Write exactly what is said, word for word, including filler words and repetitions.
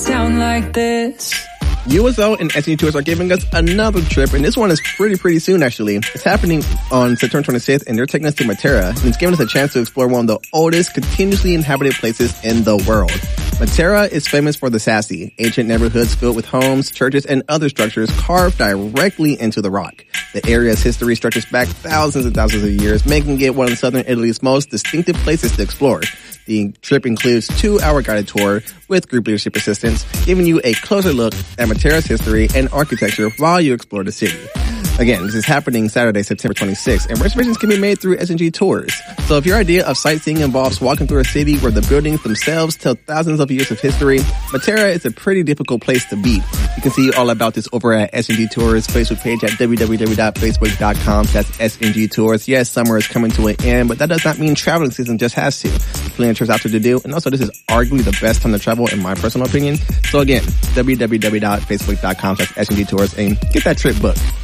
Sound like this. U S O and S N G Tours are giving us another trip, and this one is pretty, pretty soon, actually. It's happening on September twenty-sixth, and they're taking us to Matera, and it's giving us a chance to explore one of the oldest continuously inhabited places in the world. Matera is famous for the Sassy, ancient neighborhoods filled with homes, churches, and other structures carved directly into the rock. The area's history stretches back thousands and thousands of years, making it one of southern Italy's most distinctive places to explore. The trip includes a two-hour guided tour with group leadership assistance, giving you a closer look at Matera's history and architecture while you explore the city. Again, this is happening Saturday, September twenty-sixth, and reservations can be made through S N G Tours. So if your idea of sightseeing involves walking through a city where the buildings themselves tell thousands of years of history, Matera is a pretty difficult place to beat. You can see all about this over at S N G Tours Facebook page at w w w dot facebook dot com slash S N G Tours. Yes, summer is coming to an end, but that does not mean traveling season just has to. Plenty of trips out there to do, and also this is arguably the best time to travel in my personal opinion. So again, w w w dot facebook dot com slash S N G Tours and get that trip booked.